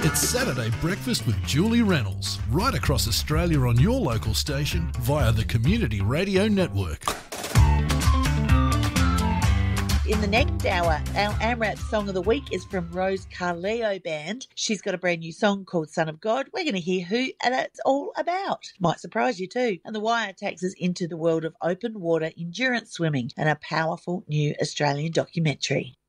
It's Saturday Breakfast with Julie Reynolds, right across Australia on your local station via the Community Radio Network. In the next hour, our AMRAP Song of the Week is from Rose Carleo Band. She's got a brand new song called Son of God. We're going to hear who that's all about. Might surprise you too. And The Wire takes us into the world of open water endurance swimming and a powerful new Australian documentary.